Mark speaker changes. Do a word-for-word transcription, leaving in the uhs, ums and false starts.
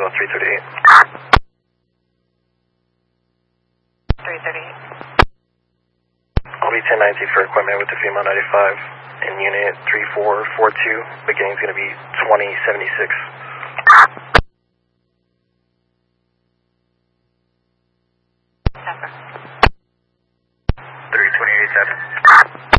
Speaker 1: three thirty-eight.
Speaker 2: three thirty-eight.
Speaker 1: I'll be ten nineteen for equipment with the female ninety-five in unit three four four two. Beginning's going to be twenty seventy-six.
Speaker 2: September.
Speaker 1: three twenty-eight seven.